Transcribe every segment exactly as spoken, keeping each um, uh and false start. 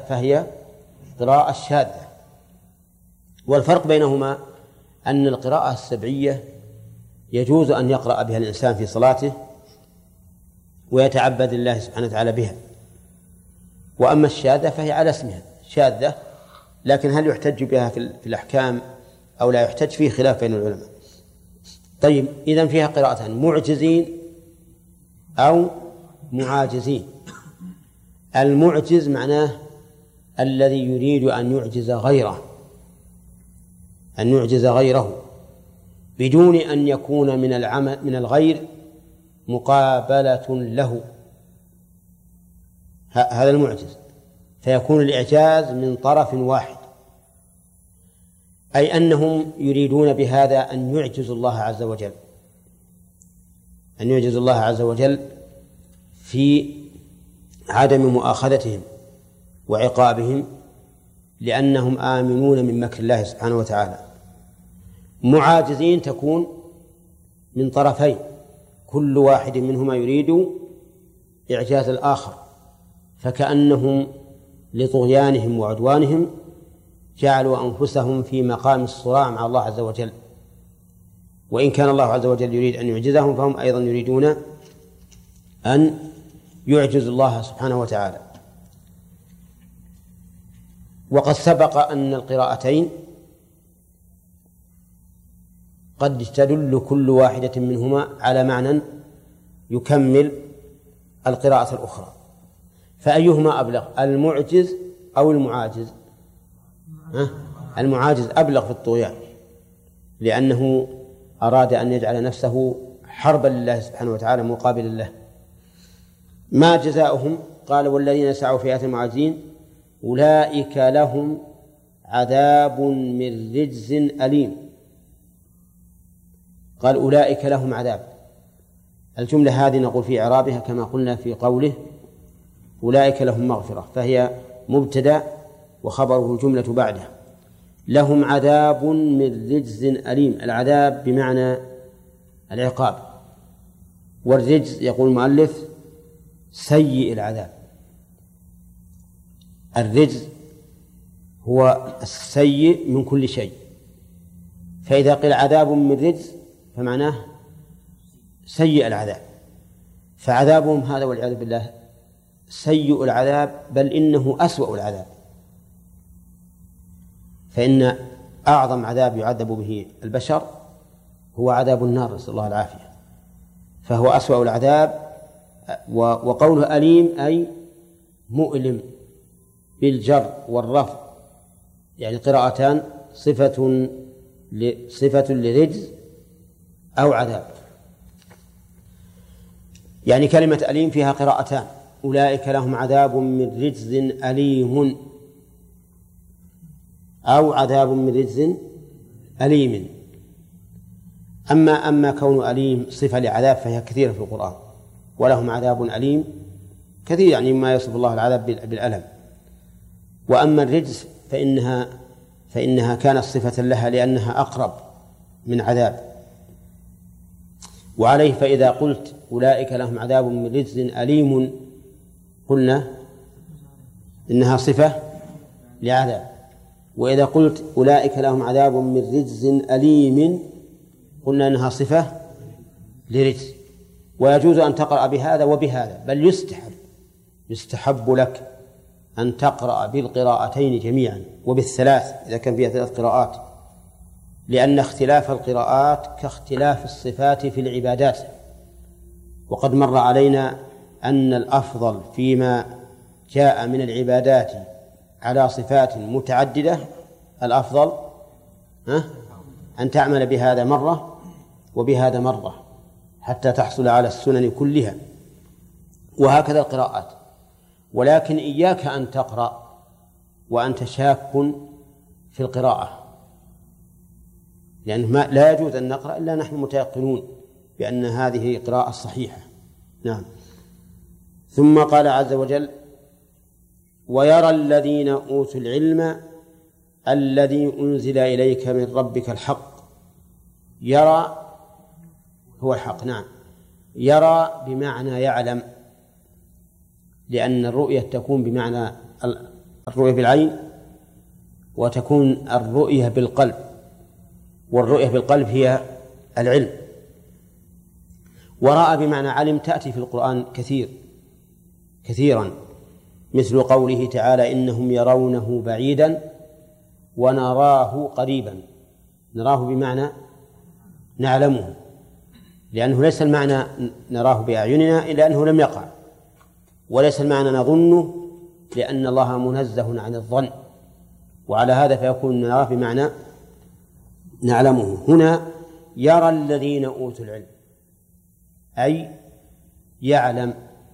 فهي قراءة شاذة. والفرق بينهما أن القراءة السبعية يجوز أن يقرأ بها الإنسان في صلاته ويتعبد الله سبحانه وتعالى بها، وأما الشاذة فهي على اسمها شاذة، لكن هل يحتج بها في الأحكام أو لا يحتج؟ فيه خلاف بين العلماء. طيب، إذن فيها قراءتان: معجزين أو معاجزين. المعجز معناه الذي يريد أن يعجز غيره، أن يعجز غيره بدون أن يكون من العمل من الغير مقابلة له، هذا المعجز، فيكون الإعجاز من طرف واحد، أي أنهم يريدون بهذا أن يعجزوا الله عز وجل، أن يعجزوا الله عز وجل في عدم مؤاخذتهم وعقابهم، لأنهم آمنون من مكر الله سبحانه وتعالى. معاجزين تكون من طرفين، كل واحد منهما يريد إعجاز الآخر، فكأنهم لطغيانهم وعدوانهم جعلوا أنفسهم في مقام الصراع مع الله عز وجل، وإن كان الله عز وجل يريد أن يعجزهم فهم أيضا يريدون أن يعجزوا الله سبحانه وتعالى. وقد سبق أن القراءتين قد تدل كل واحدة منهما على معنى يكمل القراءة الأخرى، فأيهما أبلغ، المعجز أو المعاجز؟ أه؟ المعاجز أبلغ في الطغيان، لأنه أراد أن يجعل نفسه حربا لله سبحانه وتعالى مقابل له. ما جزاؤهم؟ قال: والذين سعوا في آياتنا المعاجزين أولئك لهم عذاب من رجز أليم. قال: أولئك لهم عذاب. الجملة هذه نقول في إعرابها كما قلنا في قوله أولئك لهم مغفرة، فهي مبتدأ وخبره الجملة بعده. لهم عذاب من رجز أليم، العذاب بمعنى العقاب، والرجز يقول المؤلف سيء العذاب. الرجز هو السيء من كل شيء، فإذا قيل عذاب من رجز فمعناه سيء العذاب، فعذابهم هذا والعياذ بالله سيء العذاب، بل إنه أسوأ العذاب، فإن أعظم عذاب يعذب به البشر هو عذاب النار، نسأل الله العافية، فهو أسوأ العذاب. وقوله أليم أي مؤلم بالجر والرفع، يعني قراءتان، صفة صفة لرجز أو عذاب. يعني كلمة أليم فيها قراءتان: أولئك لهم عذاب من رجز أليم أو عذاب من رجز أليم. أما أما كون أليم صفة لعذاب فهي كثيرة في القرآن، ولهم عذاب أليم كثير، يعني ما يصف الله العذاب بالألم. وأما الرجز فإنها فإنها كانت صفة لها لأنها أقرب من عذاب. وعليه فإذا قلت أولئك لهم عذاب من رجز أليم قلنا إنها صفة لعذاب، وإذا قلت أولئك لهم عذاب من رجز أليم قلنا إنها صفة لرجز. ويجوز أن تقرأ بهذا وبهذا، بل يستحب يستحب لك أن تقرأ بالقراءتين جميعا وبالثلاث إذا كان فيها ثلاث قراءات، لأن اختلاف القراءات كاختلاف الصفات في العبادات. وقد مر علينا أن الأفضل فيما جاء من العبادات على صفات متعددة، الأفضل ها أن تعمل بهذا مرة وبهذا مرة حتى تحصل على السنن كلها، وهكذا القراءات. ولكن إياك أن تقرأ وأنت شاك في القراءة، لأنه لا يجوز أن نقرأ إلا نحن متيقنون بأن هذه قراءة صحيحة. نعم. ثم قال عز وجل: ويرى الذين أوتوا العلم الذي أنزل إليك من ربك الحق. يرى هو الحق. نعم، يرى بمعنى يعلم، لأن الرؤية تكون بمعنى الرؤية بالعين وتكون الرؤية بالقلب، والرؤية بالقلب هي العلم. ورأى بمعنى علم تأتي في القرآن كثير كثيرا، مثل قوله تعالى إنهم يرونه بعيدا ونراه قريبا. نراه بمعنى نعلمه، لأنه ليس المعنى نراه بأعيننا إلا أنه لم يقع، وليس المعنى نظنه لأن الله منزه عن الظن، وعلى هذا فيكون نراه بمعنى نعلمه. هنا يرى الذين أوتوا العلم أي يعلم،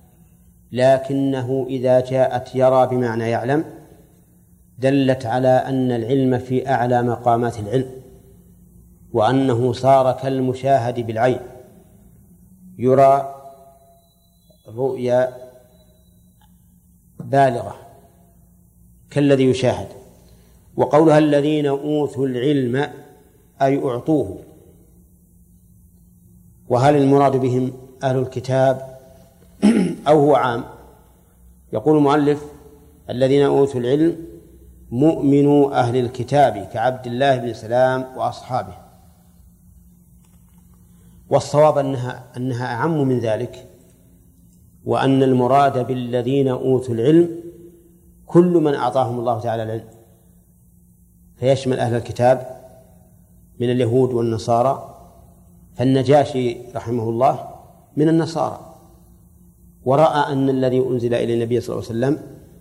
لكنه إذا جاءت يرى بمعنى يعلم دلت على أن العلم في أعلى مقامات العلم، وأنه صار كالمشاهد بالعين، يرى رؤيا بالغة كالذي يشاهد. وقولها الذين أوتوا العلم أي أعطوه. وهل المراد بهم أهل الكتاب أو هو عام؟ يقول المؤلف الذين أوتوا العلم مؤمنوا أهل الكتاب كعبد الله بن سلام وأصحابه. والصواب أنها, أنها أعم من ذلك، وأن المراد بالذين أوتوا العلم كل من أعطاهم الله تعالى العلم، فيشمل أهل الكتاب من اليهود والنصارى، فالنجاشي رحمه الله من النصارى، ورأى أن الذي أنزل إلى النبي صلى الله عليه وسلم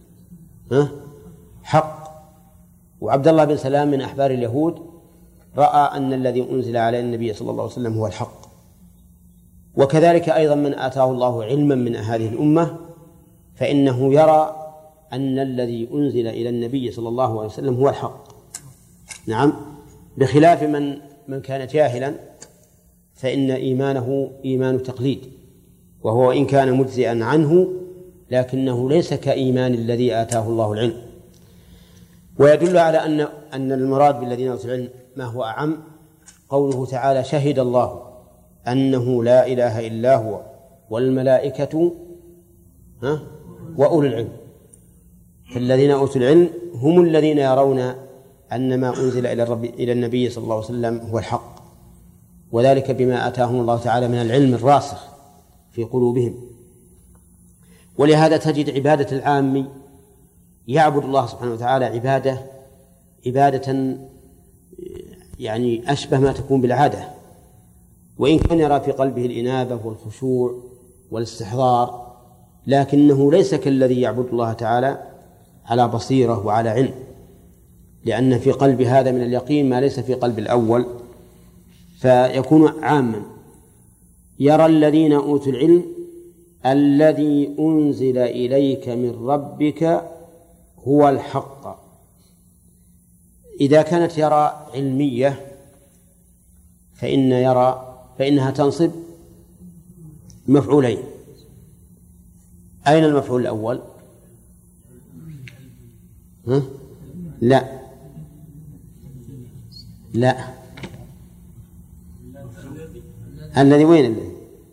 حق. وعبد الله بن سلام من أحبار اليهود رأى أن الذي أنزل على النبي صلى الله عليه وسلم هو الحق. وكذلك أيضا من آتاه الله علما من هذه الأمة فإنه يرى أن الذي أنزل إلى النبي صلى الله عليه وسلم هو الحق. نعم، بخلاف من من كان جاهلا فإن إيمانه إيمان تقليد، وهو إن كان مجزئا عنه لكنه ليس كإيمان الذي آتاه الله العلم. ويدل على أن أن المراد بالذين أوتوا العلم ما هو أعم قوله تعالى شهد الله أنه لا إله إلا هو والملائكة ها وأولو العلم. فالذين أوتوا العلم هم الذين يرون أن ما أنزل إلى الرب إلى النبي صلى الله عليه وسلم هو الحق، وذلك بما آتاهم الله تعالى من العلم الراسخ في قلوبهم. ولهذا تجد عبادة العام يعبد الله سبحانه وتعالى عبادة عبادة يعني أشبه ما تكون بالعادة، وإن كان يرى في قلبه الإنابة والخشوع والاستحضار، لكنه ليس كالذي يعبد الله تعالى على بصيرة وعلى علم، لأن في قلب هذا من اليقين ما ليس في قلب الأول، فيكون عاما. يرى الذين أوتوا العلم الذي أنزل إليك من ربك هو الحق. إذا كانت يرى علمية فإن يرى فإنها تنصب مفعولين. أين المفعول الأول؟ ها؟ لا لا الذي وين الذي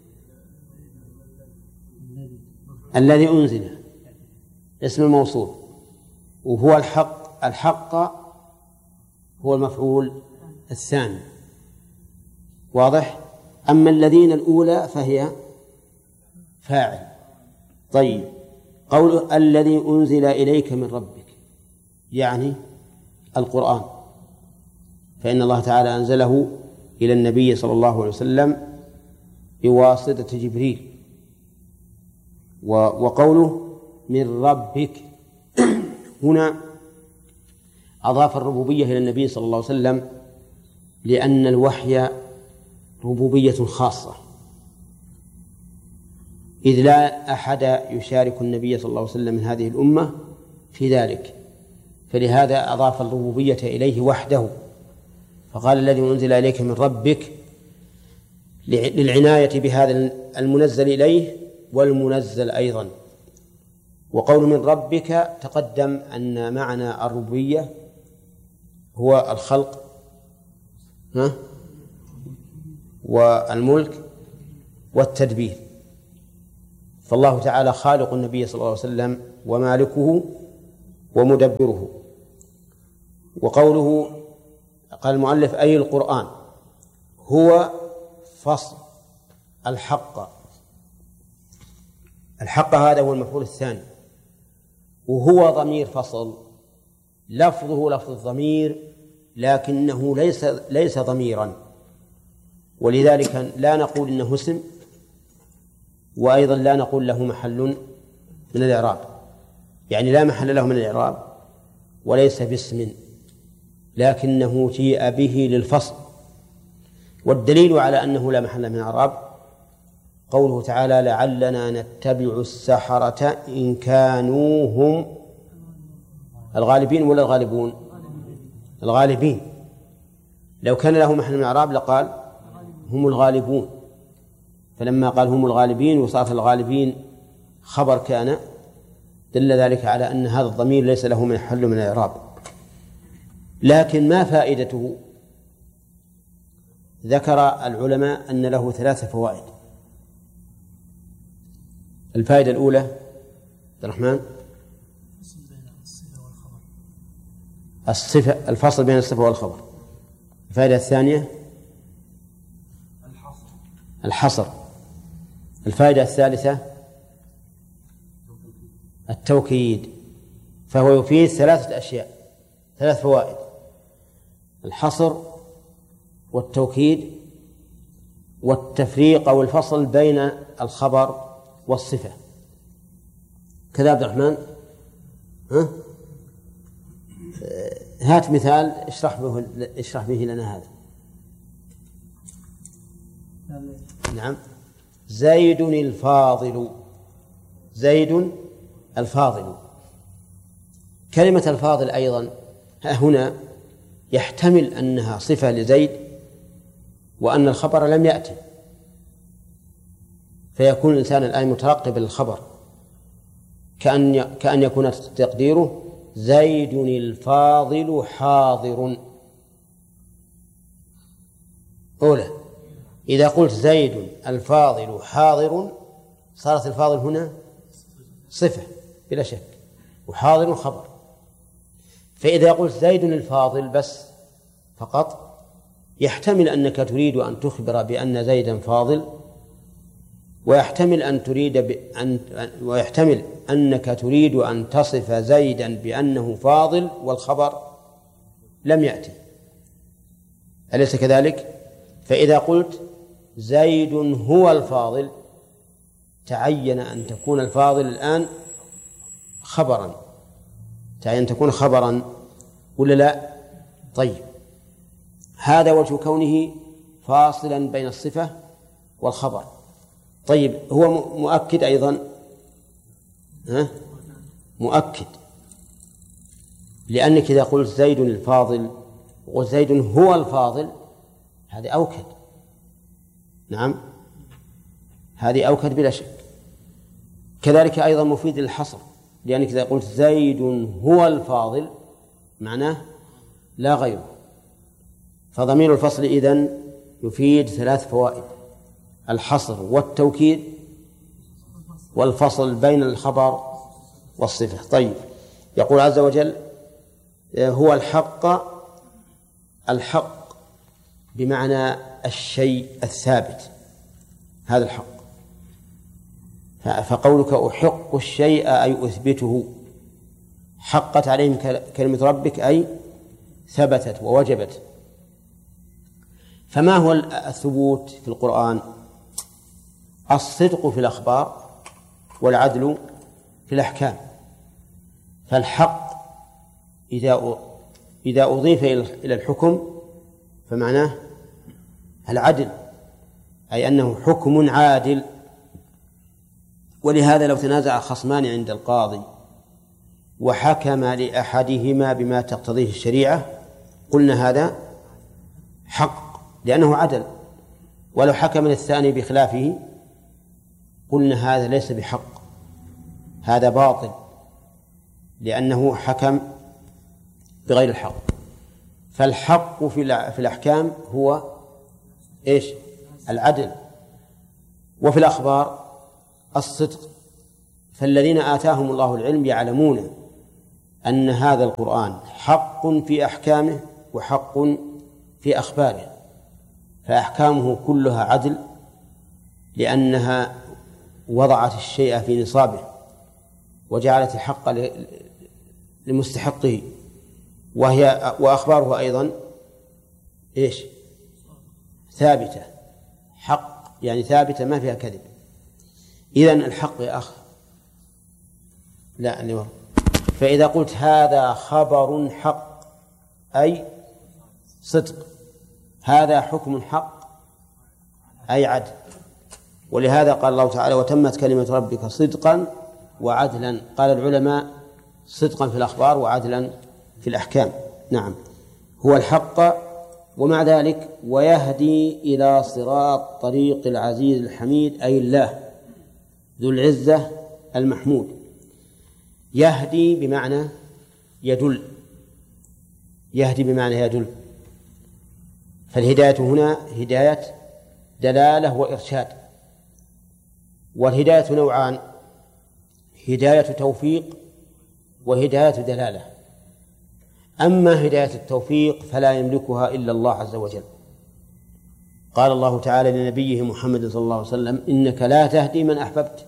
الذي أنزل اسم الموصول، وهو الحق. الحق هو المفعول الثاني، واضح؟ أما الذين الأولى فهي فاعل. طيب، قول الذي أنزل إليك من ربك يعني القرآن، فإن الله تعالى أنزله إلى النبي صلى الله عليه وسلم بواسطة جبريل. وقوله من ربك هنا أضاف الربوبية إلى النبي صلى الله عليه وسلم، لأن الوحي ربوبية خاصة، إذ لا أحد يشارك النبي صلى الله عليه وسلم من هذه الأمة في ذلك، فلهذا أضاف الربوبية إليه وحده، فقال الذي أنزل إليك من ربك للعناية بهذا المنزل إليه والمنزل أيضا. وقول من ربك تقدم أن معنى الربوبية هو الخلق ها والملك والتدبير، فالله تعالى خالق النبي صلى الله عليه وسلم ومالكه ومدبره. وقوله قال المؤلف أي القرآن هو فصل الحق. الحق هذا هو المفعول الثاني، وهو ضمير فصل، لفظه لفظ الضمير لكنه ليس ليس ضميرا، ولذلك لا نقول إنه اسم، وأيضا لا نقول له محل من الإعراب، يعني لا محل له من الإعراب وليس باسم، لكنه جيء به للفصل. والدليل على أنه لا محل من الإعراب قوله تعالى لعلنا نتبع السحرة إن كانوا هم الغالبين ولا الغالبون؟ الغالبين. لو كان له محل من الإعراب لقال هم الغالبون، فلما قال هم الغالبين وصارت الغالبين خبر كان دل ذلك على أن هذا الضمير ليس له محل من الإعراب. لكن ما فائدته؟ ذكر العلماء أن له ثلاث فوائد. الفائدة الأولى عبد الرحمن الصفة، الفصل بين الصفة والخبر. الفائدة الثانية الحصر. الفائدة الثالثة التوكيد. فهو يفيد ثلاثة أشياء، ثلاث فوائد: الحصر والتوكيد والتفريق أو الفصل بين الخبر والصفة. كذا عبد الرحمن؟ ها؟ هات مثال اشرح به اشرح به لنا هذا. نعم. زيد الفاضل. زيد الفاضل. كلمة الفاضل أيضا هنا يحتمل أنها صفة لزيد وأن الخبر لم يأتي، فيكون الإنسان الآن مترقب للخبر، كأن كأن يكون تقديره زيد الفاضل حاضر. أولى إذا قلت زيد الفاضل حاضر صارت الفاضل هنا صفة بلا شك، وحاضر خبر. فإذا قلت زيد الفاضل بس فقط يحتمل أنك تريد أن تخبر بأن زيدا فاضل، ويحتمل أن تريد بأن ويحتمل أنك تريد أن تصف زيدا بأنه فاضل والخبر لم يأتي، أليس كذلك؟ فإذا قلت زيد هو الفاضل تعين أن تكون الفاضل الآن خبرا، تعين أن تكون خبرا ولا لا؟ طيب، هذا وجه كونه فاصلا بين الصفة والخبر. طيب، هو مؤكد أيضا، ها؟ مؤكد، لأنك إذا قلت زيد الفاضل وقلت زيد هو الفاضل هذه أوكد. نعم، هذه أوكد بلا شك. كذلك أيضا مفيد للحصر، لأنك إذا قلت زيد هو الفاضل معناه لا غيره. فضمير الفصل إذن يفيد ثلاث فوائد: الحصر والتوكيد والفصل بين الخبر والصفة. طيب، يقول عز وجل هو الحق. الحق بمعنى الشيء الثابت، هذا الحق. فقولك أحق الشيء أي أثبته، حقت عليهم كلمة ربك أي ثبتت ووجبت. فما هو الثبوت في القرآن؟ الصدق في الأخبار والعدل في الأحكام. فالحق إذا إذا أضيف إلى الحكم فمعناه العدل، أي أنه حكم عادل. ولهذا لو تنازع خصمان عند القاضي وحكم لأحدهما بما تقتضيه الشريعة قلنا هذا حق لأنه عدل، ولو حكم للثاني بخلافه قلنا هذا ليس بحق، هذا باطل لأنه حكم بغير الحق. فالحق في الأحكام هو إيش؟ العدل. وفي الأخبار الصدق، فالذين آتاهم الله العلم يعلمون أن هذا القرآن حق في أحكامه وحق في أخباره، فأحكامه كلها عدل لأنها وضعت الشيء في نصابه وجعلت الحق لمستحقه، وهي وأخباره أيضا إيش؟ ثابتة، حق يعني ثابتة ما فيها كذب. إذن الحق يا أخ لا اللي فإذا قلت هذا خبر حق أي صدق، هذا حكم حق أي عدل. ولهذا قال الله تعالى وتمت كلمة ربك صدقا وعدلا. قال العلماء صدقا في الأخبار وعدلا في الأحكام. نعم هو الحق. ومع ذلك ويهدي إلى صراط طريق العزيز الحميد أي الله ذو العزة المحمود. يهدي بمعنى يدل، يهدي بمعنى يدل، فالهداية هنا هداية دلالة وإرشاد. والهداية نوعان، هداية توفيق وهداية دلالة. أما هداية التوفيق فلا يملكها إلا الله عز وجل. قال الله تعالى لنبيه محمد صلى الله عليه وسلم إنك لا تهدي من أحببت.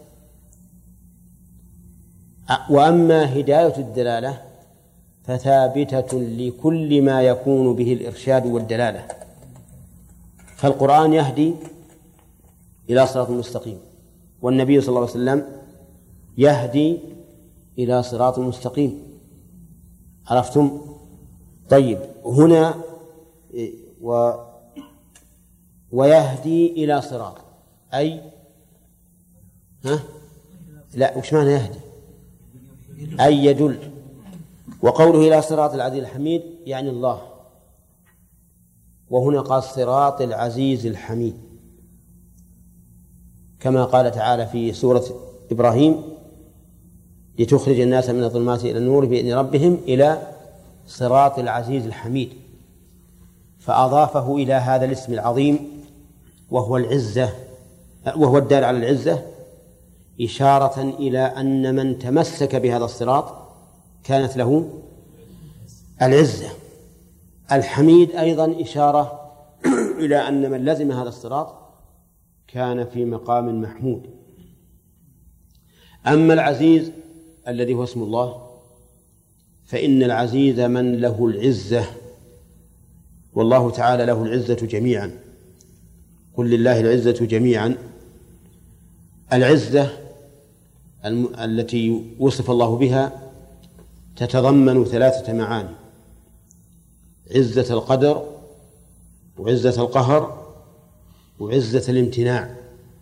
وأما هداية الدلالة فثابتة لكل ما يكون به الإرشاد والدلالة. فالقرآن يهدي إلى صراط مستقيم، والنبي صلى الله عليه وسلم يهدي إلى صراط مستقيم. عرفتم؟ طيب هنا و ويهدي إلى صراط أي ها؟ لا وش معنى يهدي؟ أي يدل. وقوله إلى صراط العزيز الحميد يعني الله، وهنا قال صراط العزيز الحميد كما قال تعالى في سورة إبراهيم لتخرج الناس من الظلمات إلى النور بإذن ربهم إلى صراط العزيز الحميد، فأضافه إلى هذا الاسم العظيم وهو العزة، وهو الدال على العزة، إشارة إلى أن من تمسك بهذا الصراط كانت له العزة. الحميد أيضا إشارة إلى أن من لزم هذا الصراط كان في مقام محمود. أما العزيز الذي هو اسم الله فإن العزيز من له العزة، والله تعالى له العزة جميعا. قل لله العزة جميعا. العزة التي وصف الله بها تتضمن ثلاثة معاني: عزة القدر وعزة القهر وعزة الامتناع.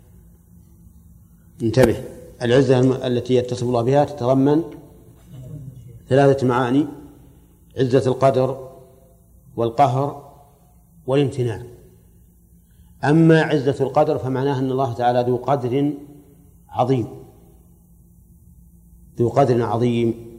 انتبه، العزة التي يتصف الله بها تتضمن ثلاثة معاني: عزة القدر والقهر والامتناع. أما عزة القدر فمعناها أن الله تعالى ذو قدر عظيم، ذو قدر عظيم.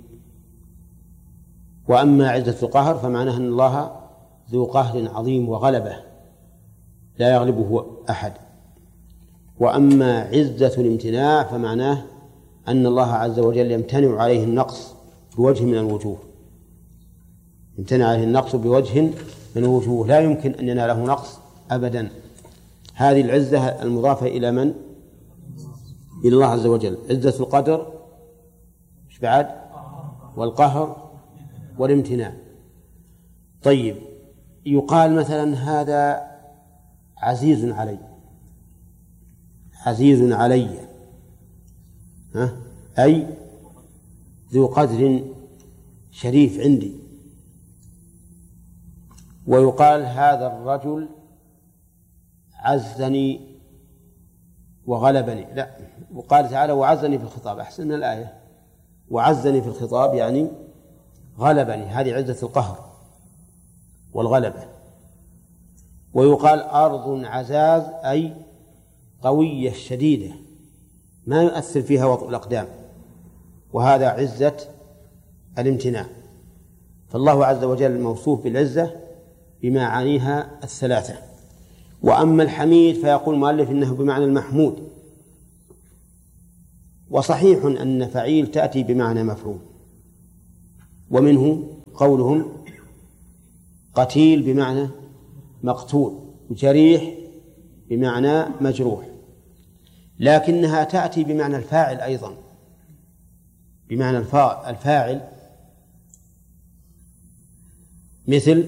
وأما عزة القهر فمعناها أن الله ذو قهر عظيم وغلبة لا يغلبه أحد. وأما عزة الامتناع فمعناه أن الله عز وجل يمتنع عليه النقص بوجه من الوجوه، يمتنع عليه النقص بوجه من الوجوه، لا يمكن أن يناله نقص أبدا. هذه العزة المضافة إلى من؟ إلى الله عز وجل. عزة القدر إيش بعد؟ والقهر والامتناع. طيب يقال مثلا هذا عزيز علي، عزيز علي، ها؟ أي ذو قدر شريف عندي. ويقال هذا الرجل عزني وغلبني، لا، وقال تعالى وعزني في الخطاب، أحسن من الآية، وعزني في الخطاب يعني غلبني، هذه عزة القهر والغلبة. ويقال أرض عزاز أي قوية شديدة ما يؤثر فيها وطء الأقدام، وهذا عزة الامتناع. فالله عز وجل موصوف بالعزة بمعانيها الثلاثة. وأما الحميد فيقول المؤلف إنه بمعنى المحمود، وصحيح أن فعيل تأتي بمعنى مفعول، ومنه قولهم قتيل بمعنى مقتول، جريح بمعنى مجروح، لكنها تأتي بمعنى الفاعل أيضا، بمعنى الفاعل، مثل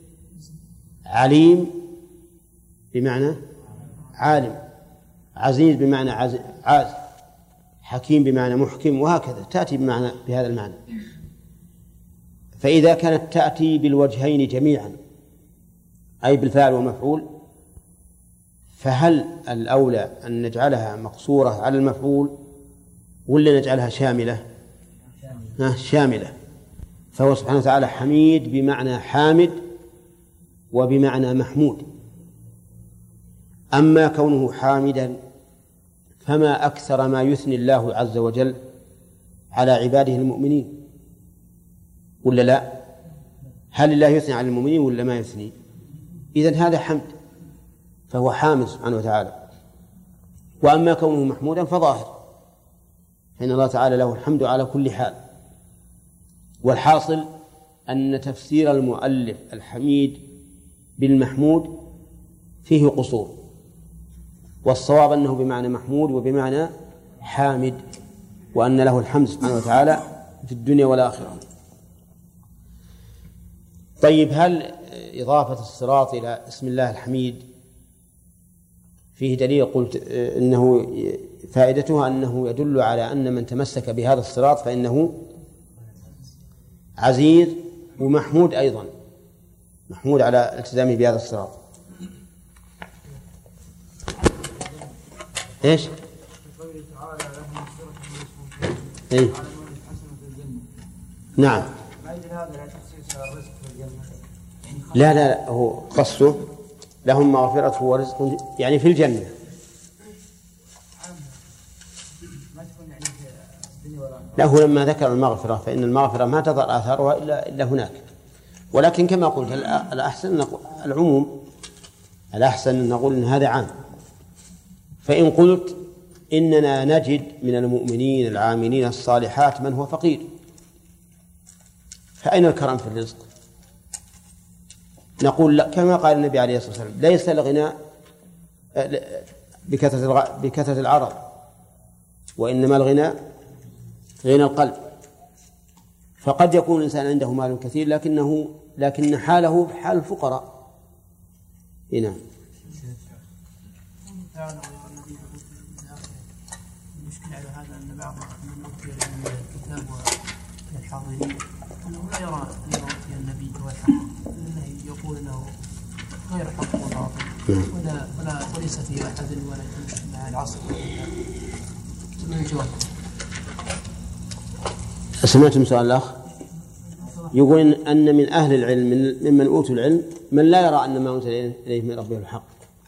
عليم بمعنى عالم، عزيز بمعنى عاز، حكيم بمعنى محكم، وهكذا تأتي بمعنى بهذا المعنى. فإذا كانت تأتي بالوجهين جميعا أي بالفاعل والمفعول، فهل الأولى أن نجعلها مقصورة على المفعول ولا نجعلها شاملة؟ ها شاملة. فهو سبحانه وتعالى حميد بمعنى حامد وبمعنى محمود. أما كونه حامدا فما أكثر ما يثني الله عز وجل على عباده المؤمنين، ولا لا؟ هل الله يثني على المؤمنين ولا ما يثني؟ إذن هذا حمد، فهو حامد سبحانه وتعالى. وأما كونه محمودا فظاهر، فإن الله تعالى له الحمد على كل حال. والحاصل أن تفسير المؤلف الحميد بالمحمود فيه قصور، والصواب أنه بمعنى محمود وبمعنى حامد، وأن له الحمد سبحانه وتعالى في الدنيا والآخرة. طيب، هل إضافة الصراط إلى اسم الله الحميد فيه دليل؟ قلت إنه فائدتها أنه يدل على أن من تمسك بهذا الصراط فإنه عزيز ومحمود أيضا، محمود على التزامه بهذا الصراط. إيش؟ إيه؟ نعم. لا لا هو قصده لهم مغفرة ورزق يعني في الجنة. لا، هو لما ذكر المغفرة فإن المغفرة ما تظهر آثارها إلا إلا هناك، ولكن كما قلت الأحسن العموم، الأحسن أن نقول إن هذا عام. فإن قلت إننا نجد من المؤمنين العاملين الصالحات من هو فقير، فأين الكرم في الرزق؟ نقول لا، كما قال النبي عليه الصلاة والسلام: ليس الغنى بكثرة العرض، وإنما الغنى غنى القلب. فقد يكون الإنسان عنده مال كثير لكنه لكن حاله حال الفقراء. هنا المشكلة على هذا أن بعض من أوتي الكتاب والحاضرين أنه لا يرى أن أوتي النبي هو الحق، لأنه يقول أنه غير حق وباطل، ولا ولا وليس فيه أحد ولا مع العصر. من الجواب؟ سمعتم سؤال الأخ يقول أن من أهل العلم ممن أوتوا العلم من لا يرى أن ما أنزل إليه من ربه الحق،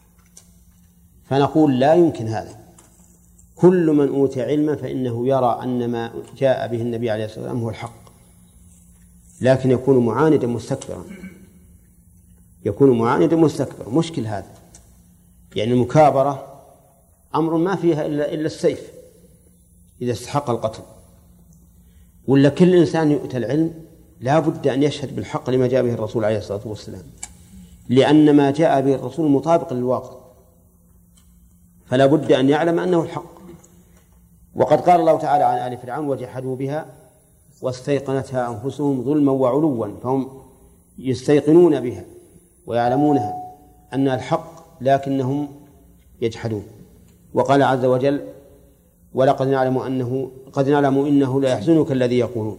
فنقول لا يمكن هذا. كل من أوتي علما فإنه يرى أن ما جاء به النبي عليه الصلاة والسلام هو الحق، لكن يكون معاندا مستكبرا، يكون معاندا مستكبرا. مشكل هذا، يعني المكابرة أمر ما فيها إلا إلا السيف إذا استحق القتل. ولا كل إنسان يؤتى العلم لا بد أن يشهد بالحق لما جاء به الرسول عليه الصلاة والسلام، لأن ما جاء به الرسول مطابق للواقع، فلا بد أن يعلم أنه الحق. وقد قال الله تعالى عن آل فرعون: وجحدوا بها واستيقنتها أنفسهم ظلما وعلوا، فهم يستيقنون بها ويعلمونها أنها الحق لكنهم يجحدون. وقال عز وجل: ولقد نعلم أنه قد نعلم إنه لا يحزنك الذي يقولون،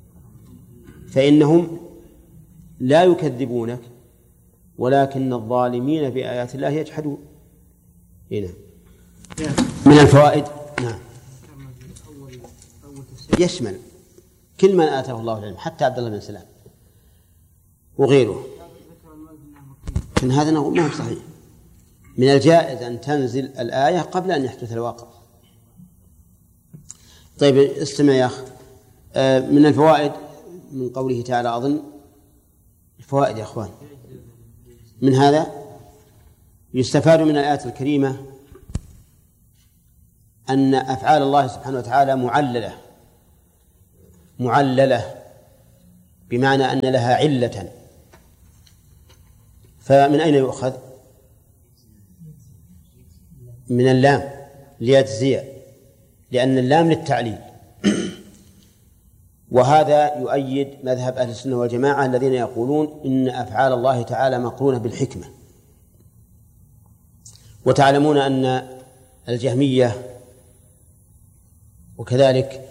فإنهم لا يكذبونك ولكن الظالمين بآيات الله يجحدون. هنا من الفوائد نعم يشمل كل من آتاه الله العلم حتى عبد الله بن سلام وغيره. من هذا نقول ما هو صحيح. من الجائز أن تنزل الآية قبل أن يحدث الواقع. طيب استمع يا أخ، من الفوائد من قوله تعالى أظن الفوائد يا أخوان، من هذا يستفاد من الآيات الكريمة أن أفعال الله سبحانه وتعالى معللة معللة بمعنى أن لها علة. فمن أين يؤخذ؟ من اللام ليجزي، لأن اللام للتعليل. وهذا يؤيد مذهب أهل السنة والجماعة الذين يقولون إن أفعال الله تعالى مقرونة بالحكمة. وتعلمون أن الجهمية وكذلك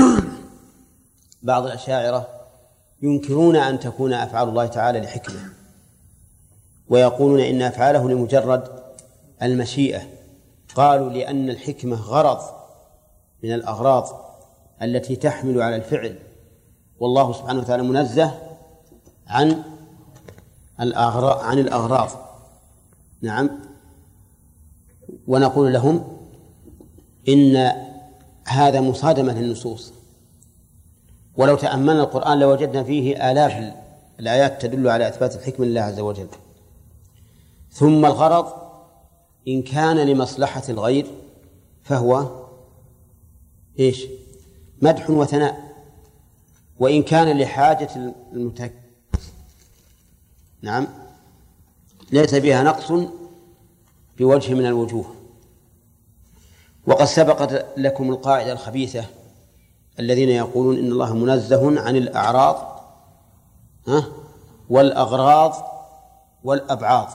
بعض الأشاعرة ينكرون أن تكون أفعال الله تعالى لحكمة، ويقولون إن أفعاله لمجرد المشيئة. قالوا لأن الحكمة غرض من الأغراض التي تحمل على الفعل، والله سبحانه وتعالى منزه عن الأغراض عن الأغراض نعم. ونقول لهم إن هذا مصادمة للنصوص، ولو تأملنا القرآن لوجدنا فيه آلاف الآيات تدل على إثبات الحكمة لله عز وجل. ثم الغرض إن كان لمصلحة الغير فهو إيش؟ مدح وثناء، وإن كان لحاجة المتك نعم ليس بها نقص بوجه من الوجوه. وقد سبقت لكم القاعدة الخبيثة الذين يقولون إن الله منزه عن الأعراض ها والأغراض والأبعاض.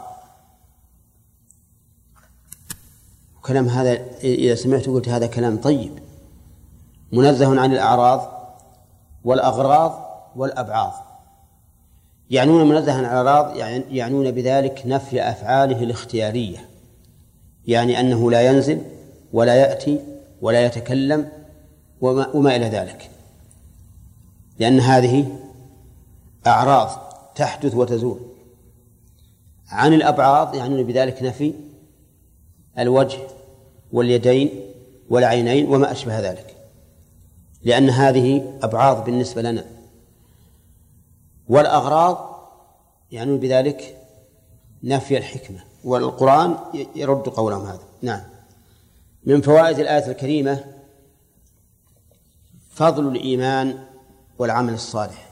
كلام هذا إذا سمعت قلت هذا كلام طيب، منزه عن الأعراض والأغراض والأبعاض. يعنون منزه عن الأعراض يعنون بذلك نفي أفعاله الاختيارية، يعني أنه لا ينزل ولا يأتي ولا يتكلم وما, وما إلى ذلك، لأن هذه أعراض تحدث وتزول. عن الأبعاض يعنون بذلك نفي الوجه واليدين والعينين وما أشبه ذلك، لأن هذه أبعاض بالنسبة لنا. والأغراض يعنون بذلك نفي الحكمة، والقرآن يرد قولهم هذا. نعم. من فوائد الآية الكريمة فضل الإيمان والعمل الصالح،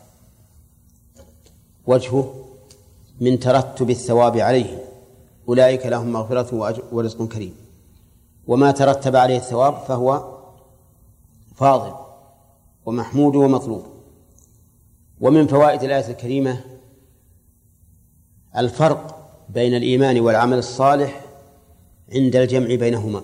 وجهه من ترتب الثواب عليه، أولئك لهم مغفرة ورزق كريم. وما ترتب عليه الثواب فهو فاضل ومحمود ومطلوب. ومن فوائد الآية الكريمة الفرق بين الإيمان والعمل الصالح عند الجمع بينهما،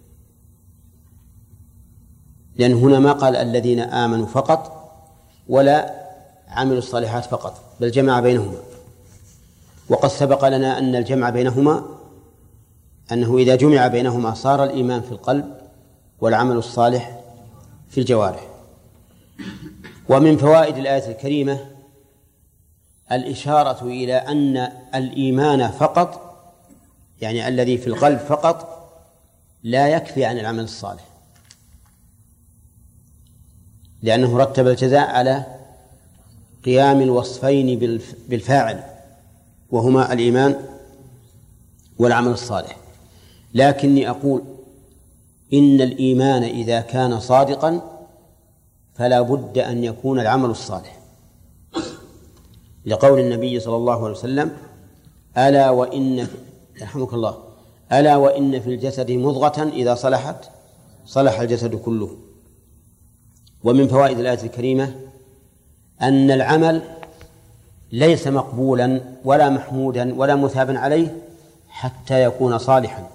لأن هنا ما قال الذين آمنوا فقط ولا عملوا الصالحات فقط، بل جمع بينهما. وقد سبق لنا أن الجمع بينهما أنه إذا جمع بينهما صار الإيمان في القلب والعمل الصالح في الجوارح. ومن فوائد الآية الكريمة الإشارة إلى أن الإيمان فقط، يعني الذي في القلب فقط، لا يكفي عن العمل الصالح، لأنه رتب الجزاء على قيام الوصفين بالفاعل وهما الإيمان والعمل الصالح. لكني أقول إن الإيمان إذا كان صادقا فلا بد أن يكون العمل الصالح، لقول النبي صلى الله عليه وسلم ألا وإن يرحمك الله ألا وإن في الجسد مضغة إذا صلحت صلح الجسد كله. ومن فوائد الآية الكريمة أن العمل ليس مقبولا ولا محمودا ولا مثابا عليه حتى يكون صالحا،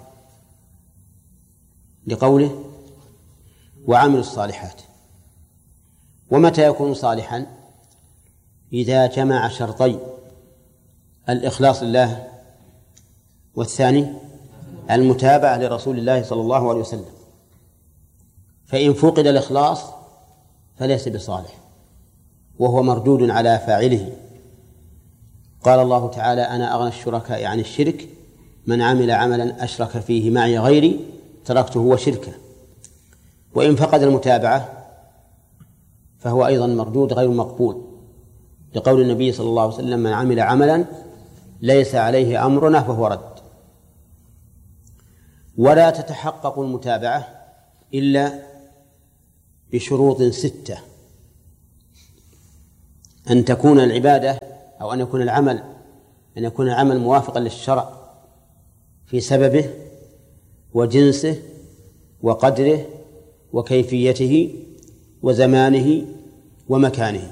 لقوله وعملوا الصالحات. ومتى يكون صالحا؟ إذا جمع شرطين: الإخلاص لله، والثاني المتابعة لرسول الله صلى الله عليه وسلم. فإن فقد الإخلاص فليس بصالح وهو مردود على فاعله. قال الله تعالى: أنا أغنى الشركاء عن الشرك من عمل عملا أشرك فيه معي غيري تركته وشركه. وإن فقد المتابعة فهو أيضا مردود غير مقبول، لقول النبي صلى الله عليه وسلم: من عمل عملا ليس عليه أمرنا فهو رد. ولا تتحقق المتابعة إلا بشروط ستة. أن تكون العبادة أو أن يكون العمل أن يكون العمل موافقا للشرع في سببه وجنسه وقدره وكيفيته وزمانه ومكانه.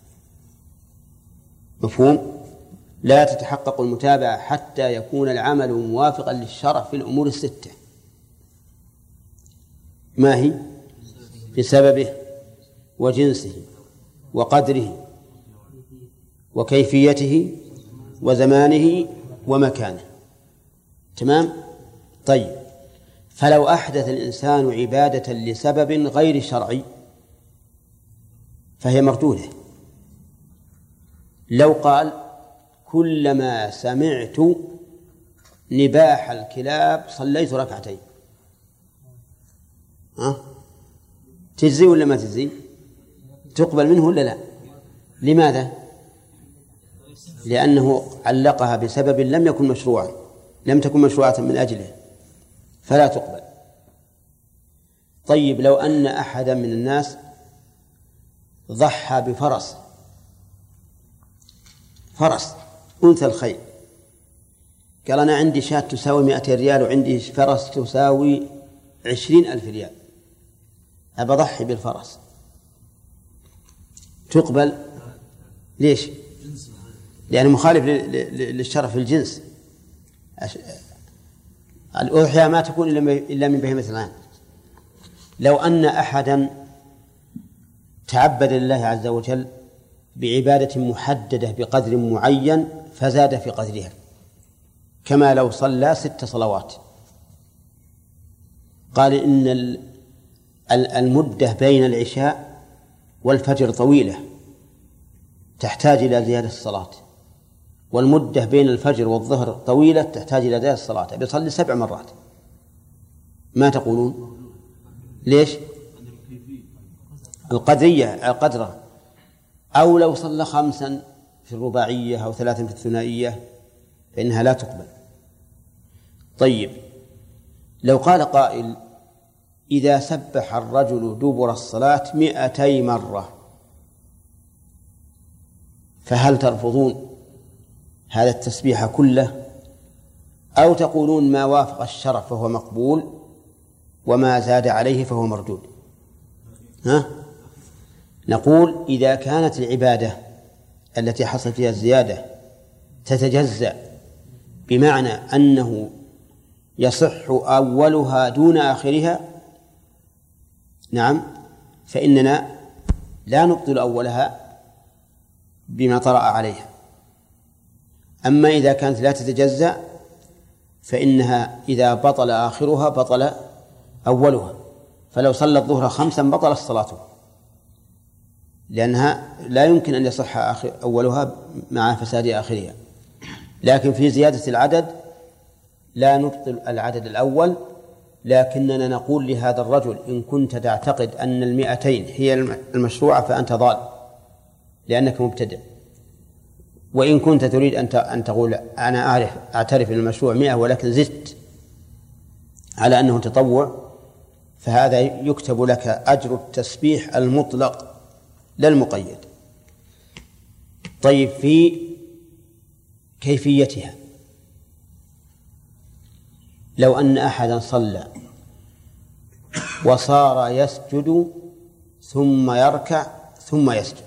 مفهوم؟ لا تتحقق المتابعة حتى يكون العمل موافقا للشرع في الأمور الستة. ما هي؟ في سببه وجنسه وقدره وكيفيته وزمانه ومكانه. تمام؟ طيب، فلو أحدث الإنسان عبادة لسبب غير شرعي فهي مردودة. لو قال كلما سمعت نباح الكلاب صليت ركعتين، ها؟ تجزي ولا ما تجزي؟ تقبل منه ولا لا؟ لماذا؟ لأنه علقها بسبب لم يكن مشروعا، لم تكن مشروعة من أجله، فلا تقبل. طيب، لو أن أحدا من الناس ضحى بفرس، فرس أنثى الخيل، قال أنا عندي شاة تساوي مئتين ريال وعندي فرس تساوي عشرين ألف ريال، أبى أضحي بالفرس، تقبل؟ ليش؟ لأنه مخالف للشرع في الجنس. الأضحية ما تكون إلا من بهيمة الأنعام. لو أن أحدا تعبد لله عز وجل بعبادة محددة بقدر معين فزاد في قدرها، كما لو صلى ست صلوات، قال إن المدة بين العشاء والفجر طويلة تحتاج إلى زيادة الصلاة، والمدة بين الفجر والظهر طويلة تحتاج إلى زيادة الصلاة، بيصلي سبع مرات، ما تقولون؟ ليش؟ القدرية القدرة. أو لو صلى خمسا في الرباعية أو ثلاثا في الثنائية فإنها لا تقبل. طيب، لو قال قائل إذا سبح الرجل دبر الصلاة مئتي مرة فهل ترفضون هذا التسبيح كله أو تقولون ما وافق الشرع فهو مقبول وما زاد عليه فهو مردود؟ ها؟ نقول إذا كانت العبادة التي حصل فيها الزيادة تتجزأ بمعنى أنه يصح أولها دون آخرها، نعم، فإننا لا نبطل أولها بما طرأ عليها. أما إذا كانت لا تتجزأ فإنها إذا بطل آخرها بطل أولها، فلو صلى الظهر خمسا بطلت صلاته، لأنها لا يمكن أن يصح آخر أولها مع فساد آخرها. لكن في زيادة العدد لا نبطل العدد الأول، لكننا نقول لهذا الرجل إن كنت تعتقد أن المئتين هي المشروعة فأنت ضال لأنك مبتدع، وإن كنت تريد أن تقول أنا أعرف أعترف أن المشروع مئة ولكن زدت على أنه تطوع، فهذا يكتب لك أجر التسبيح المطلق لا المقيد. طيب، في كيفيتها، لو أن أحدا صلى وصار يسجد ثم يركع ثم يسجد،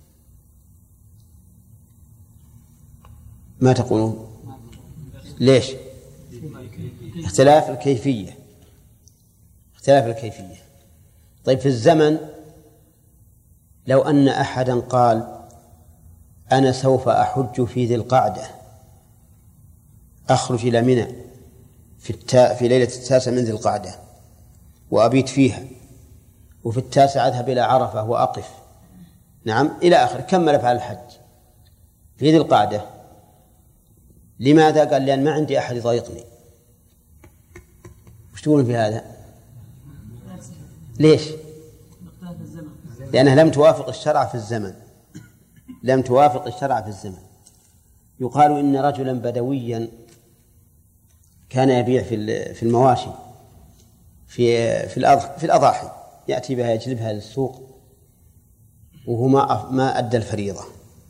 ما تقولون؟ ليش؟ اختلاف الكيفية، اختلاف الكيفية. طيب، في الزمن لو أن أحدا قال أنا سوف أحج في ذي القعدة، أخرج إلى منى في, التا... في ليلة التاسع من ذي القعدة وأبيت فيها، وفي التاسع أذهب إلى عرفة وأقف، نعم، إلى آخر، كمل فعل الحج في ذي القعدة. لماذا؟ قال لأن ما عندي أحد يضايقني. وش تقولون في هذا؟ ليش؟ لأنها لم توافق الشرع في الزمن، لم توافق الشرع في الزمن. يقال إن رجلا بدويا كان يبيع في المواشي في في الأضاحي، يأتي بها يجلبها للسوق وهو ما ما أدى الفريضة،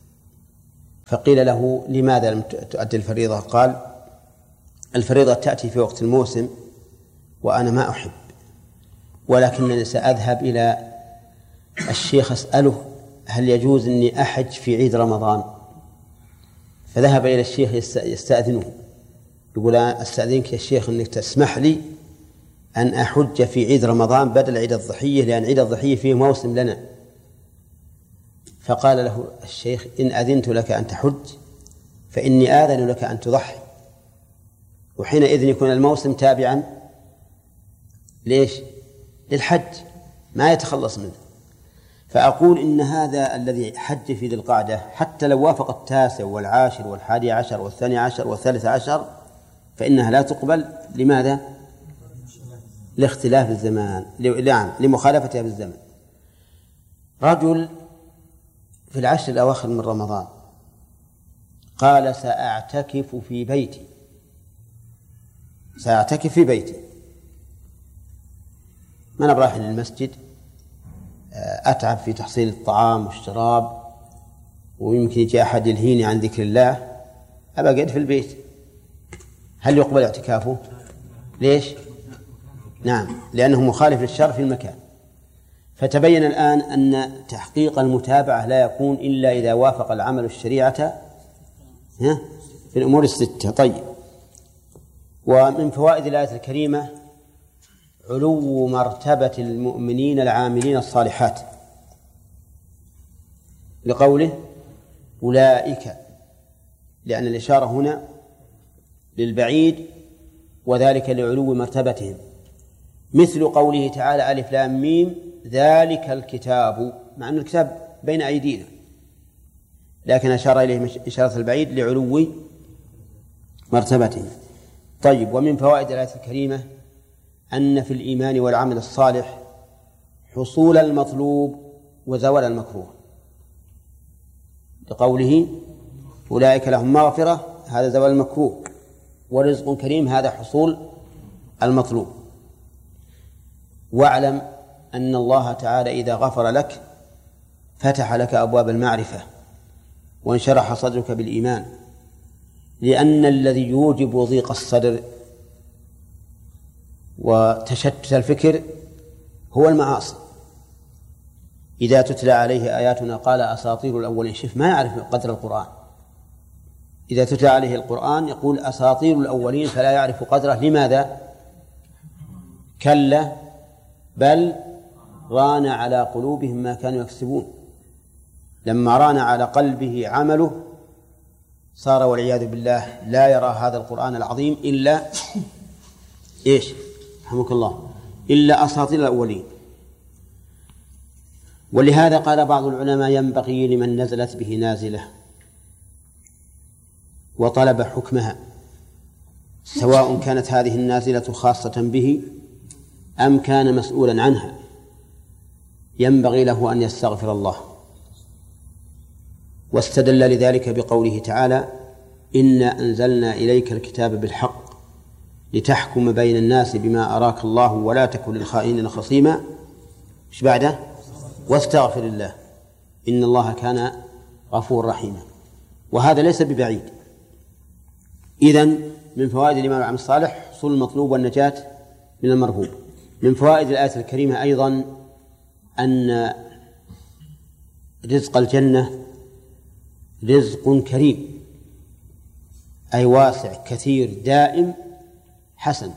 فقيل له لماذا لم تؤدي الفريضة؟ قال الفريضة تأتي في وقت الموسم وأنا ما أحب، ولكنني سأذهب إلى الشيخ أسأله هل يجوز أني أحج في عيد رمضان؟ فذهب إلى الشيخ يستأذنه، يقول أستأذنك يا الشيخ أنك تسمح لي أن أحج في عيد رمضان بدل عيد الضحية، لأن عيد الضحية فيه موسم لنا. فقال له الشيخ إن أذنت لك أن تحج فإني آذن لك أن تضحي، وحينئذ يكون الموسم تابعا ليش؟ للحج، ما يتخلص منه. فأقول إن هذا الذي حج في ذي القعدة حتى لو وافق التاسع والعاشر والحادي عشر والثاني عشر والثالث عشر فإنها لا تقبل. لماذا؟ لاختلاف الزمان، نعم لمخالفتها بالزمن. رجل في العشر الأواخر من رمضان قال سأعتكف في بيتي، سأعتكف في بيتي، ما نبغى رايح للمسجد، أتعب في تحصيل الطعام والشراب ويمكن يجي أحد يلهيني عن ذكر الله، أبقى أقعد في البيت. هل يقبل اعتكافه؟ ليش؟ نعم لأنه مخالف للشرع في المكان. فتبين الآن أن تحقيق المتابعة لا يكون إلا إذا وافق العمل الشريعة في الأمور الستة. طيب، ومن فوائد الآية الكريمة علو مرتبة المؤمنين العاملين الصالحات، لقوله أولئك، لأن الإشارة هنا للبعيد وذلك لعلو مرتبتهم، مثل قوله تعالى ألف لام ميم ذلك الكتاب، مع أن الكتاب بين أيدينا لكن أشار إليه إشارة البعيد لعلو مرتبتهم. طيب، ومن فوائد الآية الكريمة أن في الإيمان والعمل الصالح حصول المطلوب وزوال المكروه، لقوله أولئك لهم مغفرة، هذا زوال المكروه، ورزق كريم، هذا حصول المطلوب. واعلم أن الله تعالى إذا غفر لك فتح لك أبواب المعرفة وانشرح صدرك بالإيمان، لأن الذي يوجب ضيق الصدر وتشتت الفكر هو المعاصي. إذا تتلى عليه آياتنا قال أساطير الأولين، شف ما يعرف قدر القرآن، إذا تتلى عليه القرآن يقول أساطير الأولين فلا يعرف قدره. لماذا؟ كلا بل ران على قلوبهم ما كانوا يكسبون. لما ران على قلبه عمله صار والعياذ بالله لا يرى هذا القرآن العظيم إلا إيش؟ رحمك الله، إلا أساطير الأولين. ولهذا قال بعض العلماء ينبغي لمن نزلت به نازلة وطلب حكمها، سواء كانت هذه النازلة خاصة به أم كان مسؤولا عنها، ينبغي له أن يستغفر الله. واستدل لذلك بقوله تعالى إنا أنزلنا إليك الكتاب بالحق لتحكم بين الناس بما أراك الله ولا تكن للخائنين خصيما. إيش بعده؟ واستغفر الله إن الله كان غفور رحيما. وهذا ليس ببعيد. إذن من فوائد الإيمان والعمل الصالح حصول المطلوب والنجاة من المرهوب. من فوائد الآية الكريمة أيضا أن رزق الجنة رزق كريم، أي واسع كثير دائم حسن.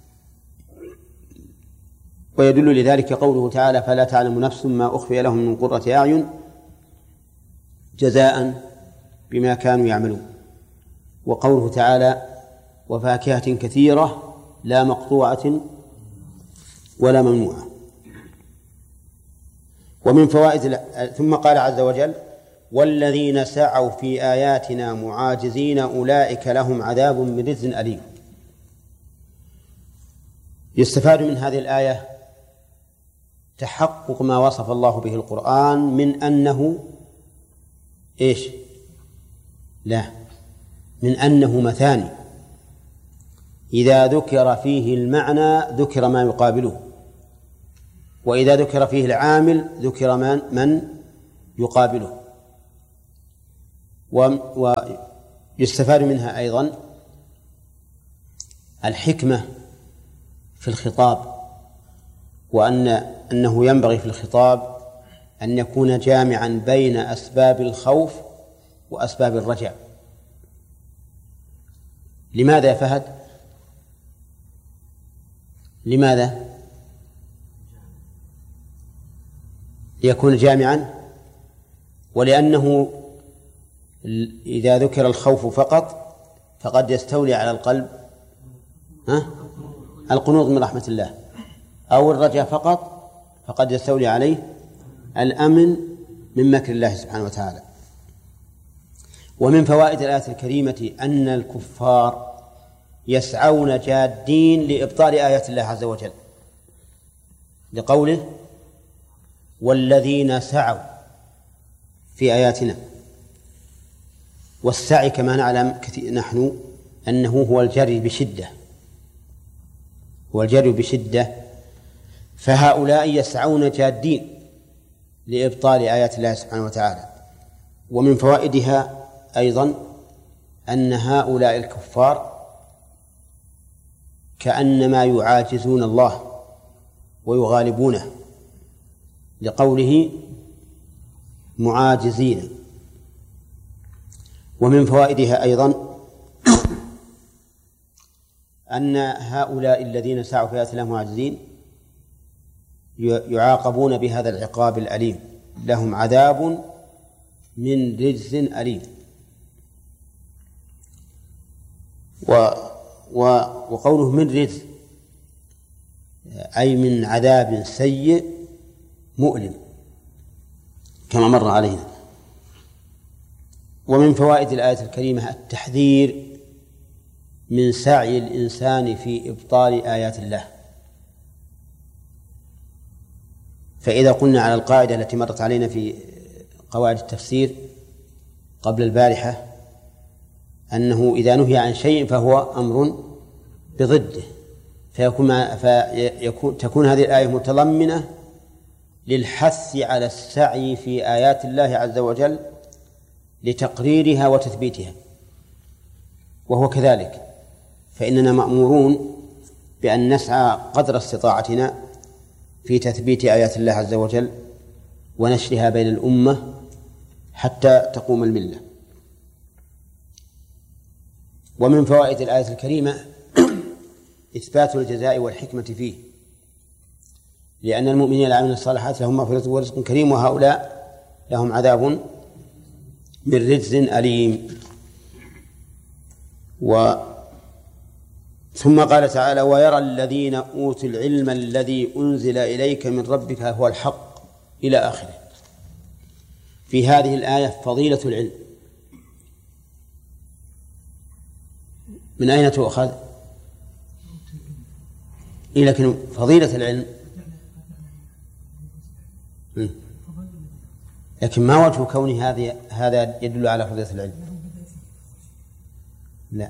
ويدل لذلك قوله تعالى فلا تعلم نفس ما أخفي لهم من قرة أعين جزاء بما كانوا يعملون. وقوله تعالى وفاكهة كثيرة لا مقطوعة ولا ممنوعة. ومن فوائد ثم قال عز وجل والذين سعوا في آياتنا معاجزين أولئك لهم عذاب من رجز أليم. يستفاد من هذه الآية تحقق ما وصف الله به القرآن من أنه إيش؟ لا، من أنه مثاني، إذا ذكر فيه المعنى ذكر ما يقابله، وإذا ذكر فيه العامل ذكر من, من يقابله. ويستفاد منها أيضا الحكمة في الخطاب، وأن أنه ينبغي في الخطاب أن يكون جامعا بين أسباب الخوف وأسباب الرجاء. لماذا يا فهد؟ لماذا يكون جامعا؟ ولأنه إذا ذكر الخوف فقط فقد يستولي على القلب ها؟ القنوط من رحمة الله، أو الرجاء فقط فقد يستولي عليه الأمن من مكر الله سبحانه وتعالى. ومن فوائد الآية الكريمة أن الكفار يسعون جادين لإبطال آيات الله عز وجل، لقوله والذين سعوا في آياتنا. والسعي كما نعلم نحن أنه هو الجري بشدة، هو الجري بشدة، فهؤلاء يسعون جادين لإبطال آيات الله سبحانه وتعالى. ومن فوائدها أيضا أن هؤلاء الكفار كأنما يعاجزون الله ويغالبونه، لقوله معاجزين. ومن فوائدها أيضا أن هؤلاء الذين سعوا في آيات الله معاجزين يعاقبون بهذا العقاب الأليم، لهم عذاب من رجز أليم. و وقوله من رجز أي من عذاب سيء مؤلم كما مر علينا. ومن فوائد الآية الكريمة التحذير من سعي الإنسان في إبطال آيات الله. فإذا قلنا على القاعدة التي مرت علينا في قواعد التفسير قبل البارحة أنه إذا نهي عن شيء فهو أمر بضده، فيكون فيكون تكون هذه الآية متضمنة للحث على السعي في آيات الله عز وجل لتقريرها وتثبيتها، وهو كذلك، فإننا مأمورون بأن نسعى قدر استطاعتنا في تثبيت آيات الله عز وجل ونشرها بين الأمة حتى تقوم الملة. ومن فوائد الآية الكريمة إثبات الجزاء والحكمة فيه، لأن المؤمنين العاملين الصالحات لهم مغفرة ورزق كريم، وهؤلاء لهم عذاب من رجز أليم. و ثم قال تعالى ويرى الذين أوتوا العلم الذي أنزل إليك من ربك هو الحق إلى آخره. في هذه الآية فضيلة العلم. من أين تؤخذ؟ إيه لكن فضيلة العلم، لكن ما وجه كونه هذا هذا يدل على فضيلة العلم؟ لا.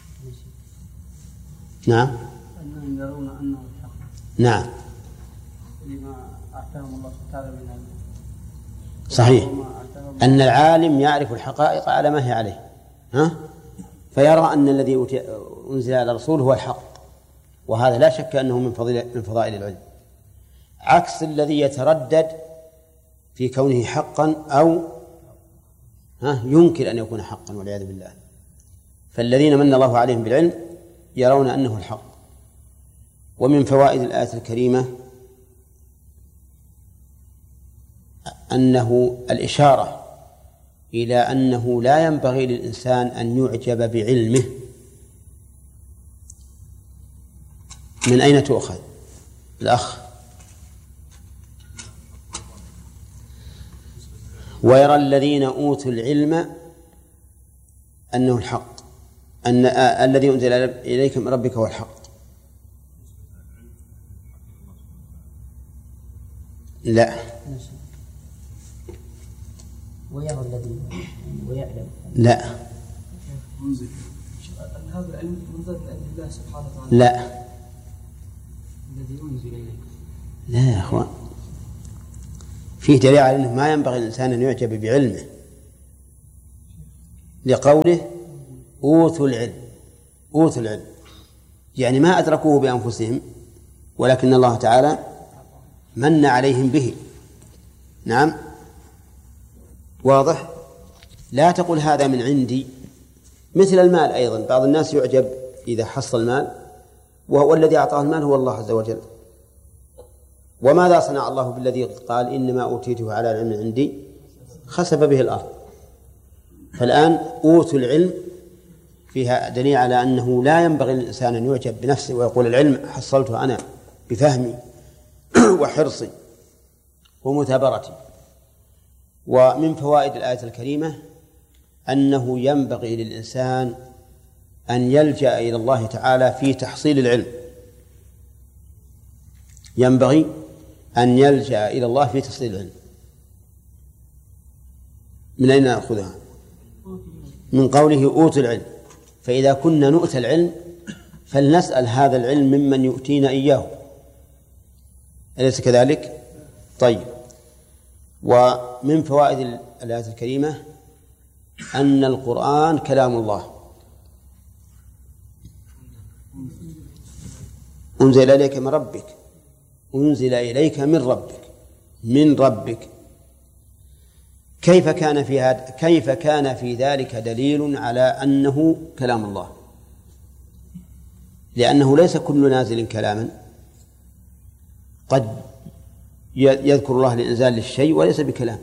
نعم. أنهم يرون أنه الحق. نعم. لما أعطاهم الله تعالى من صحيح. أن العالم يعرف الحقائق على ما هي عليه، ها؟ فيرى أن الذي أنزل على الرسول هو الحق، وهذا لا شك أنه من فضيلة من فضائل العلم، عكس الذي يتردد في كونه حقا أو ها ينكر أن يكون حقا والعياذ بالله. فالذين من الله عليهم بالعلم يرون أنه الحق. ومن فوائد الآية الكريمة أنه الإشارة إلى أنه لا ينبغي للإنسان أن يعجب بعلمه. من أين تؤخذ الأخ؟ ويرى الذين أوتوا العلم أنه الحق، أن آه الذي أنزل إليك من ربك هو الحق. لا. ويرى الذي ويعلم. لا. هذا العلم منزل عند الله سبحانه وتعالى. لا. الذي أنزل إليك. لا يا أخوان، فيه دليل على أنه ما ينبغي الإنسان أن يعجب بعلمه. لقوله أوتوا العلم، أوتوا العلم يعني ما أدركوه بأنفسهم، ولكن الله تعالى من عليهم به. نعم واضح. لا تقل هذا من عندي، مثل المال أيضا، بعض الناس يعجب إذا حصل المال وهو الذي أعطاه المال هو الله عز وجل. وماذا صنع الله بالذي قال إنما أوتيته على علم عندي خسف به الأرض؟ فالآن أوتوا العلم فيها دليل على أنه لا ينبغي للإنسان أن يعجب بنفسه ويقول العلم حصلته أنا بفهمي وحرصي ومثابرتي. ومن فوائد الآية الكريمة أنه ينبغي للإنسان أن يلجأ إلى الله تعالى في تحصيل العلم، ينبغي أن يلجأ إلى الله في تحصيل العلم. من أين نأخذها؟ من قوله أوتوا العلم. فإذا كنا نؤتى العلم فلنسأل هذا العلم ممن يؤتينا إياه، أليس كذلك؟ طيب. ومن فوائد الآية الكريمة أن القرآن كلام الله، أنزل إليك من ربك، أنزل إليك من ربك، من ربك. كيف كان في هذا كيف كان في ذلك دليل على أنه كلام الله؟ لأنه ليس كل نازل كلاما، قد يذكر الله الإنزال للشيء وليس بكلام.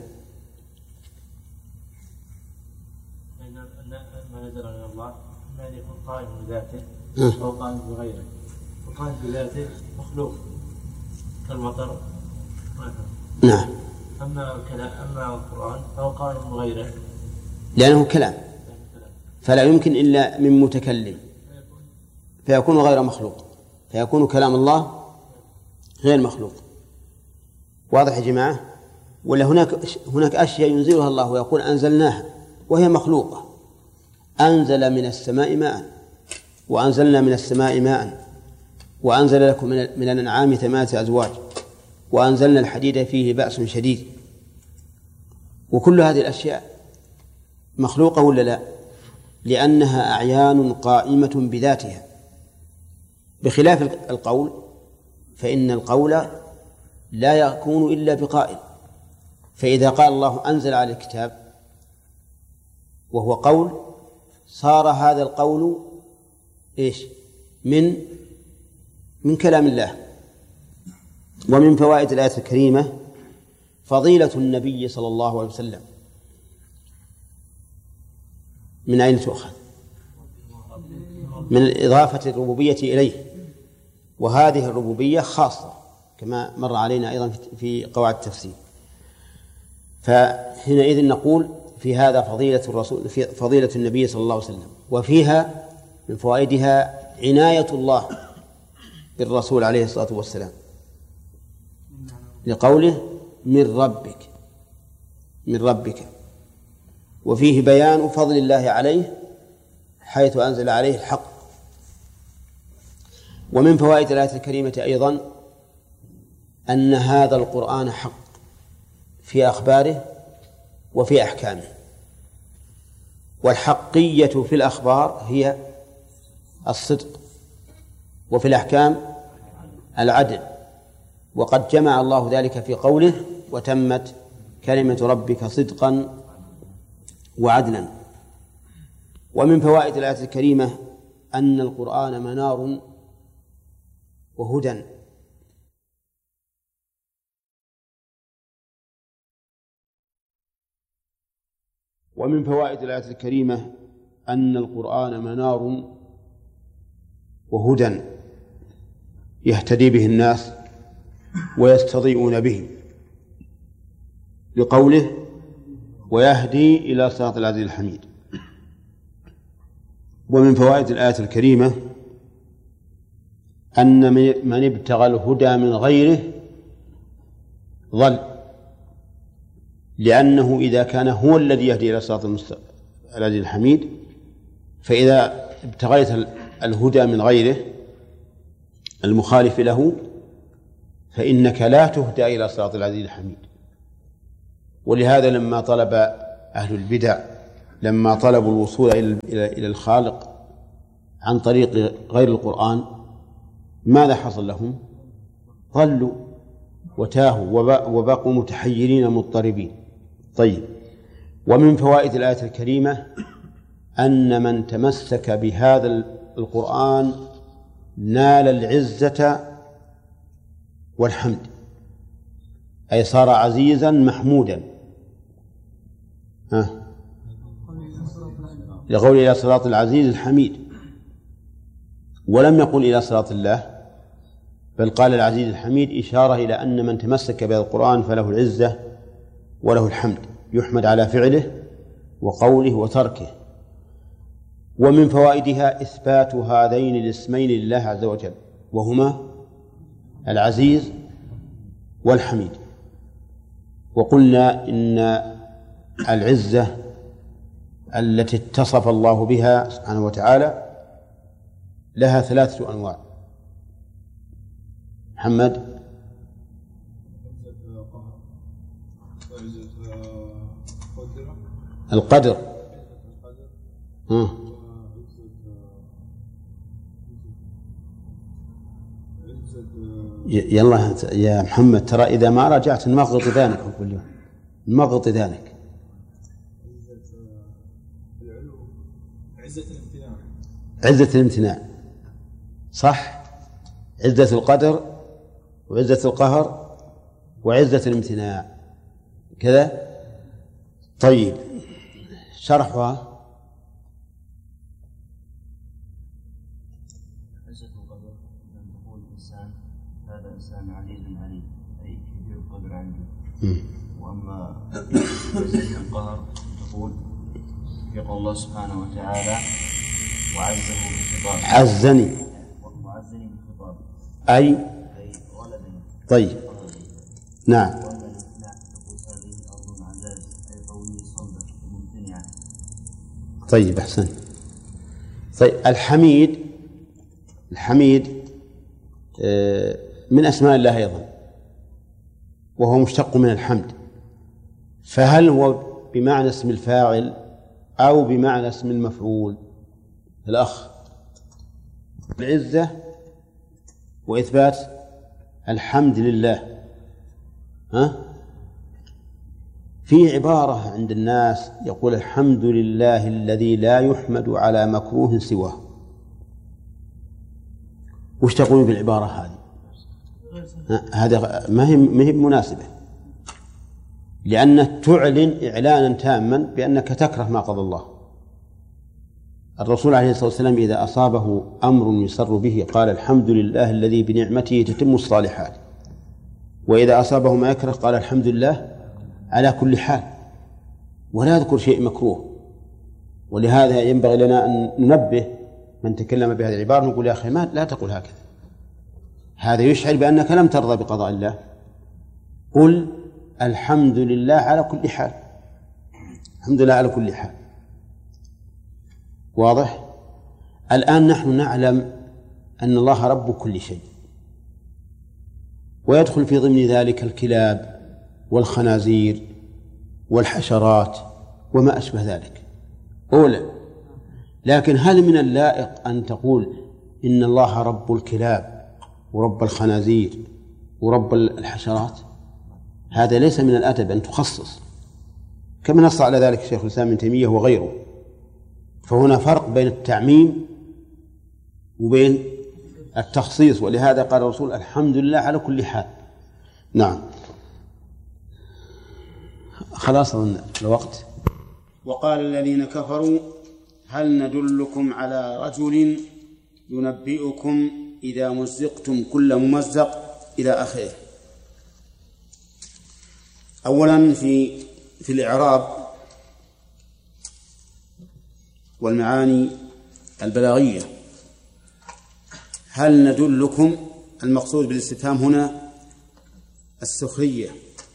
ما نزل من الله ما يكون قائم بذاته أو قائم بغيره، وقائم بذاته مخلوق كالمطر. نعم. أما الكلام أما القرآن فهو قائم بغيره لأنه كلام، فلا يمكن إلا من متكلم، فيكون غير مخلوق، فيكون كلام الله غير مخلوق. واضح يا جماعة؟ ولا هناك هناك أشياء ينزلها الله ويقول أنزلناها وهي مخلوقة. أنزل من السماء ماء، وأنزلنا من السماء ماء، وأنزل لكم من الأنعام ثمانية أزواج، وأنزلنا الحديد فيه بأس شديد. وكل هذه الأشياء مخلوقة ولا لا؟ لأنها أعيان قائمة بذاتها، بخلاف القول، فإن القول لا يكون إلا بقائل. فإذا قال الله أنزل على الكتاب وهو قول، صار هذا القول إيش؟ من من كلام الله. ومن فوائد الآية الكريمة فضيلة النبي صلى الله عليه وسلم. من أين تؤخذ؟ من إضافة الربوبية إليه، وهذه الربوبية خاصة كما مر علينا أيضا في قواعد التفسير. فحينئذ نقول في هذا فضيلة الرسول، في فضيلة النبي صلى الله عليه وسلم. وفيها من فوائدها عناية الله بالرسول عليه الصلاة والسلام، لقوله من ربك، من ربك. وفيه بيان فضل الله عليه حيث أنزل عليه الحق. ومن فوائد الآية الكريمة أيضا أن هذا القرآن حق في أخباره وفي أحكامه. والحقية في الأخبار هي الصدق، وفي الأحكام العدل. وقد جمع الله ذلك في قوله وتمت كلمة ربك صدقا وعدلا. ومن فوائد الآية الكريمة أن القرآن منار وهدى. ومن فوائد الآية الكريمة أن القرآن منار وهدى يهتدي به الناس ويستضيئون به، لقوله ويهدي إلى صراط العزيز الحميد. ومن فوائد الآية الكريمة أن من ابتغى الهدى من غيره ضل، لأنه إذا كان هو الذي يهدي إلى صراط العزيز الحميد، فإذا ابتغيت الهدى من غيره المخالف له فإنك لا تهدى إلى صراط العزيز الحميد. ولهذا لما طلب أهل البدع لما طلبوا الوصول إلى الخالق عن طريق غير القرآن ماذا حصل لهم؟ ضلوا وتاهوا وبقوا متحيرين مضطربين. طيب، ومن فوائد الآية الكريمة أن من تمسك بهذا القرآن نال العزة والحمد، أي صار عزيزا محمودا. ها لقول إلى صراط العزيز الحميد، ولم يقل إلى صراط الله، بل قال العزيز الحميد إشارة إلى أن من تمسك بهذا القرآن فله العزة وله الحمد، يحمد على فعله وقوله وتركه. ومن فوائدها إثبات هذين الاسمين لله عز وجل، وهما العزيز والحميد. وقلنا إن العزة التي اتصف الله بها سبحانه وتعالى لها ثلاثة أنواع. محمد. القدر. ها. يلا يا محمد، ترى إذا ما رجعت نمغط ذانك كل يوم، نمغط ذانك. عزة الامتناع. عزة الامتناع صح، عزة القدر وعزة القهر وعزة الامتناع كذا. طيب، شرحها. عزة القدر أن تقول الإنسان هذا إنسان عزيز عليم، أي كبير القدر عنده. وأما عزة القهر تقول يقول الله سبحانه وتعالى وعزه بالخطاب، عزني وعزني بالخطاب أي أي غلبني. طيب نعم. وأما الامتناع تقول هذه أرض عزاز، أي قوي صلبة وممتنعة. طيب أحسن. طيب، الحميد، الحميد من أسماء الله أيضا، وهو مشتق من الحمد، فهل هو بمعنى اسم الفاعل أو بمعنى اسم المفعول؟ الأخ. العزة وإثبات الحمد لله. ها؟ في عبارة عند الناس يقول الحمد لله الذي لا يحمد على مكروه سواه. وش تقول بالعبارة هذه؟ هذا ما هي ما هي مناسبة، لأنك تعلن إعلانا تاما بأنك تكره ما قضى الله. الرسول عليه الصلاة والسلام إذا أصابه أمر يسر به قال الحمد لله الذي بنعمته تتم الصالحات، وإذا أصابه ما يكره قال الحمد لله على كل حال، ولا يذكر شيء مكروه. ولهذا ينبغي لنا أن ننبه من تكلم بهذه العبارة، نقول يا أخي ما لا تقول هكذا، هذا يشعر بأنك لم ترضى بقضاء الله. قل الحمد لله على كل حال، الحمد لله على كل حال. واضح؟ الآن نحن نعلم أن الله رب كل شيء، ويدخل في ضمن ذلك الكلاب والخنازير والحشرات وما أشبه ذلك أولا. لكن هل من اللائق أن تقول إن الله رب الكلاب ورب الخنازير ورب الحشرات؟ هذا ليس من الأدب أن تخصص، كما نص على ذلك الشيخ الإسلام ابن تيمية وغيره. فهنا فرق بين التعميم وبين التخصيص، ولهذا قال الرسول الحمد لله على كل حال. نعم. خلاص الوقت. وقال الذين كفروا هل ندلكم على رجل ينبئكم إذا مزقتم كل ممزق إلى آخره. أولا في في الإعراب والمعاني البلاغية، هل ندلكم، المقصود بالاستفهام هنا السخرية،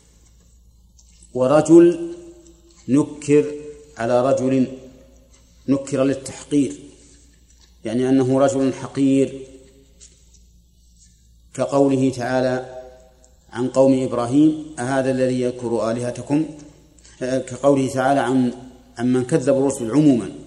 ورجل نكر على رجل، نكر للتحقير، يعني أنه رجل حقير، كقوله تعالى عن قوم إبراهيم أهذا الذي يذكر آلهتكم، كقوله تعالى عن عمن كذب الرسل عموما